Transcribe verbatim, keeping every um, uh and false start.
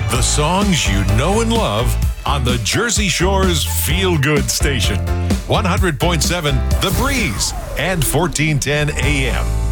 The songs you know and love on the Jersey Shore's Feel Good station. one hundred point seven The Breeze and fourteen ten A M.